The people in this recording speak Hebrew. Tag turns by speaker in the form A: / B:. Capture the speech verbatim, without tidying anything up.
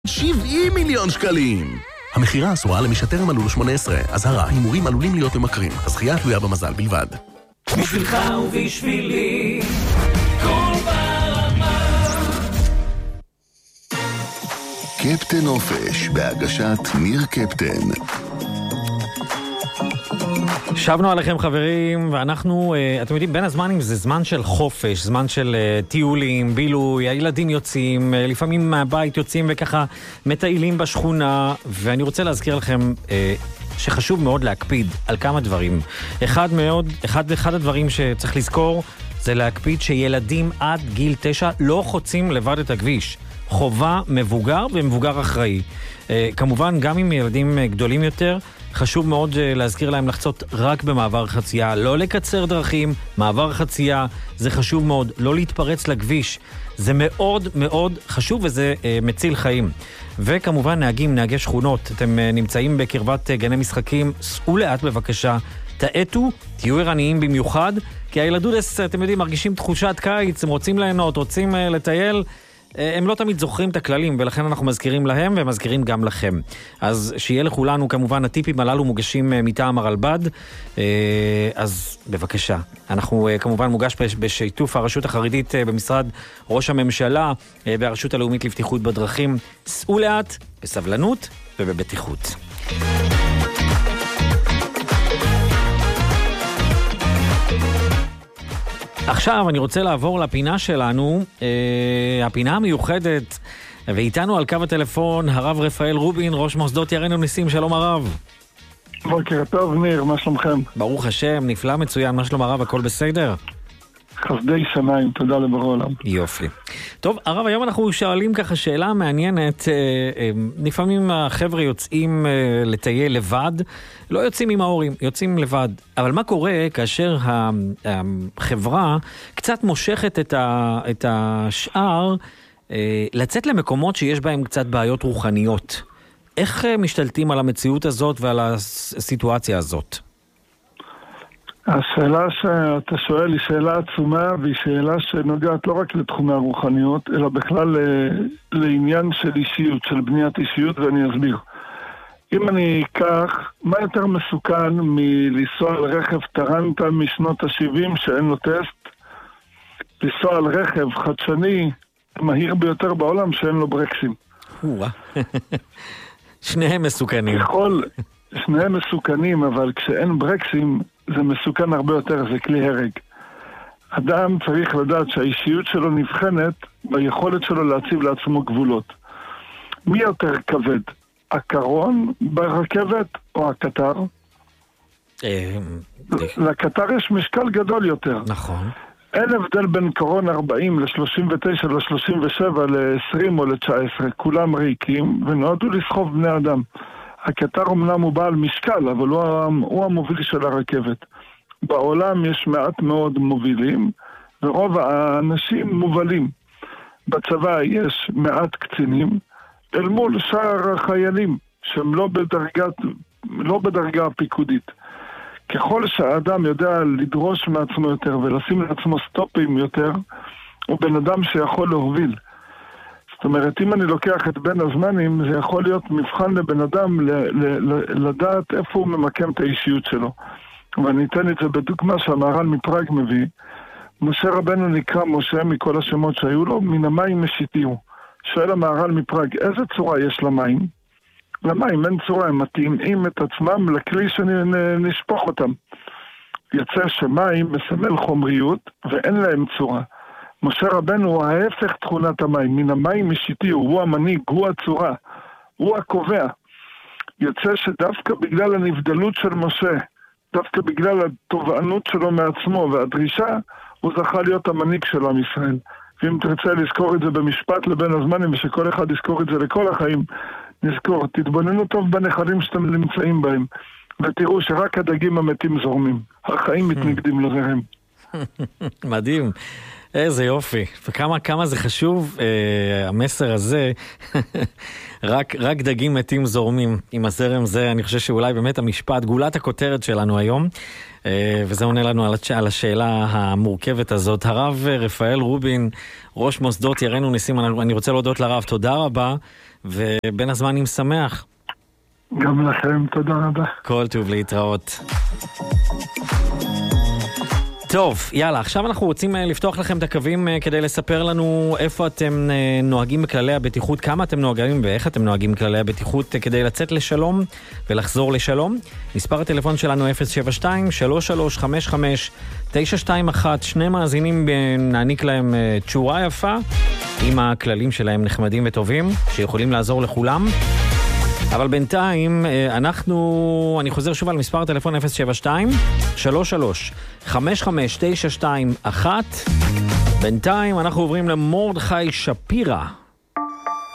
A: שבעים מיליון שקלים. המחירה אסורה למי שטרם מלאו לו שמונה עשרה. אזהרה, הימורים עלולים להיות ממכרים. הזכייה תלויה במזל בלבד.
B: בשבילך ובשבילי כל ברמה.
C: קפטן אופש בהגשת ניר קפטן.
D: שבנו עליכם חברים, ואנחנו, אתם יודעים, בין הזמנים זה זמן של חופש, זמן של טיולים, בילוי, הילדים יוצאים, לפעמים מהבית יוצאים וככה מטיילים בשכונה, ואני רוצה להזכיר לכם שחשוב מאוד להקפיד על כמה דברים. אחד מאוד, אחד, אחד הדברים שצריך לזכור זה להקפיד שילדים עד גיל תשע לא חוצים לבד את הכביש. חובה מבוגר ומבוגר אחראי. כמובן, גם עם ילדים גדולים יותר, חשוב מאוד להזכיר להם לחצות רק במעבר חצייה, לא לקצר דרכים, מעבר חצייה, זה חשוב מאוד, לא להתפרץ לכביש, זה מאוד מאוד חשוב וזה אה, מציל חיים. וכמובן נהגים, נהגי שכונות, אתם אה, נמצאים בקרבת אה, גני משחקים, סעו לאט בבקשה, תעטו, תהיו ערניים במיוחד, כי הילדודס, אתם יודעים, מרגישים תחושת קיץ, הם רוצים ליהנות, רוצים אה, לטייל, הם לא תמיד זוכרים את הכללים, ולכן אנחנו מזכירים להם ומזכירים גם לכם. אז שיהיה לכולנו, כמובן, הטיפים הללו מוגשים מטעם הרלב"ד, אז בבקשה. אנחנו כמובן מוגש בשיתוף הרשות החרדית במשרד ראש הממשלה והרשות הלאומית לבטיחות בדרכים. סעו לאט, בסבלנות ובבטיחות. עכשיו אני רוצה לעבור לפינה שלנו, אה, הפינה המיוחדת, ואיתנו על קו הטלפון הרב רפאל רובין, ראש מוסדות ירנו ניסים. שלום הרב.
E: בוקר טוב ניר, מה שלומכם?
D: ברוך השם, נפלא, מצוין. מה שלום הרב, הכל בסדר?
E: חסדי שמיים, תודה לבורא עולם.
D: יופי. טוב, הרב, היום אנחנו שואלים ככה שאלה מעניינת. לפעמים החבר'ה יוצאים לטייל לבד, לא יוצאים עם ההורים, יוצאים לבד. אבל מה קורה כאשר החברה קצת מושכת את השאר לצאת למקומות שיש בהם קצת בעיות רוחניות? איך משתלטים על המציאות הזאת ועל הסיטואציה הזאת?
E: השאלה שאתה שואל היא שאלה עצומה, והיא שאלה שנוגעת לא רק לתחומי הרוחניות, אלא בכלל לעניין של אישיות, של בניית אישיות, ואני אסביר. אם אני אקח, מה יותר מסוכן מלנסוע על רכב טרנטה משנות ה-שבעים שאין לו טסט? לנסוע על רכב חדשני, מהיר ביותר בעולם, שאין לו ברקסים.
D: שניהם מסוכנים.
E: יכול, שניהם מסוכנים, אבל כשאין ברקסים, זה מסוכן הרבה יותר, זה כלי הרג. אדם צריך לדעת שהאישיות שלו נבחנת ביכולת שלו להציב לעצמו גבולות. מי יותר כבד? הקרון ברכבת או הקטר? לקטר יש משקל גדול יותר.
D: נכון.
E: אין הבדל בין קרון ארבעים ל-שלושים ותשע, ל-שלושים ושבע, ל-עשרים או ל-תשע עשרה. כולם ריקים ונועדו לסחוב בני אדם. הקטר אמנם הוא בעל משקל, אבל הוא, הוא המוביל של הרכבת. בעולם יש מעט מאוד מובילים, ורוב האנשים מובלים. בצבא יש מעט קצינים, אל מול שאר החיילים, שהם לא בדרגת, לא בדרגה הפיקודית. ככל שהאדם יודע לדרוש מעצמו יותר ולשים לעצמו סטופים יותר, הוא בן אדם שיכול להוביל. זאת אומרת, אם אני לוקח את בין הזמנים, זה יכול להיות מבחן לבן אדם ל- ל- ל- לדעת איפה הוא ממקם את האישיות שלו. ואני אתן את זה בדוגמה שהמהר"ל מפראג מביא. משה רבנו נקרא משה מכל השמות שהיו לו, מן המים משיתיהו. שואל המהר"ל מפראג, איזה צורה יש למים? למים אין צורה, הם מתאימים את עצמם לכלי שנשפוך אותם. יוצא שמים מסמל חומריות ואין להם צורה. משה רבנו הוא ההפך תכונת המים, מן המים משיתיהו, הוא המנהיג, הוא הצורה, הוא הקובע. יוצא שדווקא בגלל הנבדלות של משה, דווקא בגלל התובענות שלו מעצמו והדרישה, הוא זכה להיות המנהיג של עם ישראל. ואם תרצה לזכור את זה במשפט לבין הזמנים, ושכל אחד יזכור את זה לכל החיים, נזכור, תתבוננו טוב בנחלים שאתם נמצאים בהם, ותראו שרק הדגים המתים זורמים, החיים מתנגדים לזרם.
D: מדהים. איזה יופי, וכמה כמה זה חשוב, אה, המסר הזה, רק, רק דגים מתים זורמים עם הזרם זה, אני חושב שאולי באמת המשפט, גולת הכותרת שלנו היום, אה, וזה עונה לנו על, על השאלה המורכבת הזאת. הרב רפאל רובין, ראש מוסדות ירנו ניסים, אני, אני רוצה להודות לרב, תודה רבה, ובין הזמנים שמח.
E: גם לכם, תודה רבה.
D: כל טוב, להתראות. טוב, יאללה, עכשיו אנחנו רוצים לפתוח לכם את הקווים כדי לספר לנו איפה אתם נוהגים בכללי הבטיחות, כמה אתם נוהגים ואיך אתם נוהגים בכללי הבטיחות כדי לצאת לשלום ולחזור לשלום. מספר הטלפון שלנו אפס שבע שתיים שלוש שלוש חמש חמש תשע שתיים אחת, שני מאזינים נעניק להם תשורה יפה עם הכללים שלהם נחמדים וטובים שיכולים לעזור לכולם. אבל בינתיים אנחנו, אני חוזר שוב על מספר הטלפון אפס שבע שתיים שלוש שלוש חמש חמש תשע שתיים אחת. בינתיים אנחנו עוברים למורדכי שפירא.